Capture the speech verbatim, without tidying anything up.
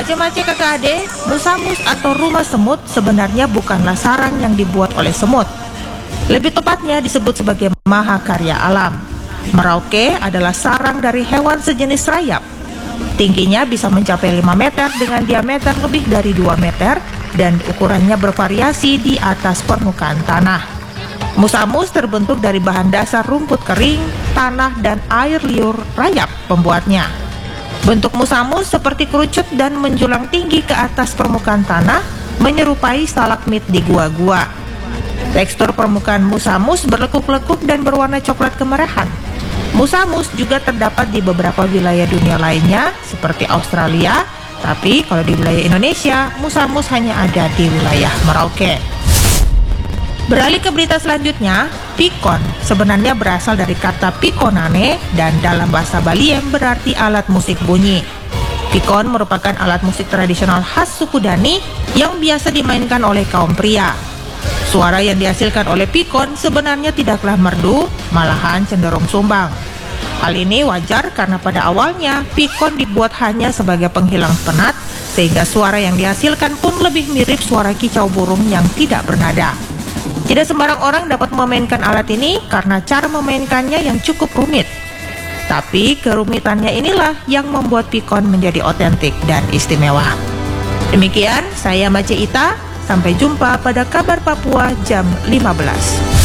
Mace-mace kakak adik, musamus atau rumah semut sebenarnya bukanlah sarang yang dibuat oleh semut. Lebih tepatnya disebut sebagai mahakarya alam. Merauke adalah sarang dari hewan sejenis rayap. Tingginya bisa mencapai lima meter dengan diameter lebih dari dua meter dan ukurannya bervariasi di atas permukaan tanah. Musamus terbentuk dari bahan dasar rumput kering, tanah, dan air liur rayap pembuatnya. Bentuk musamus seperti kerucut dan menjulang tinggi ke atas permukaan tanah, menyerupai stalagmit di gua-gua. Tekstur permukaan musamus berlekuk-lekuk dan berwarna coklat kemerahan. Musamus juga terdapat di beberapa wilayah dunia lainnya, seperti Australia, tapi kalau di wilayah Indonesia, musamus hanya ada di wilayah Merauke. Beralih ke berita selanjutnya, pikon sebenarnya berasal dari kata pikonane dan dalam bahasa Baliem berarti alat musik bunyi. Pikon merupakan alat musik tradisional khas suku Dani yang biasa dimainkan oleh kaum pria. Suara yang dihasilkan oleh pikon sebenarnya tidaklah merdu, malahan cenderung sumbang. Hal ini wajar karena pada awalnya pikon dibuat hanya sebagai penghilang penat, sehingga suara yang dihasilkan pun lebih mirip suara kicau burung yang tidak bernada. Tidak sembarang orang dapat memainkan alat ini karena cara memainkannya yang cukup rumit. Tapi kerumitannya inilah yang membuat pikon menjadi otentik dan istimewa. Demikian, saya Mace Ita. Sampai jumpa pada Kabar Papua jam lima belas.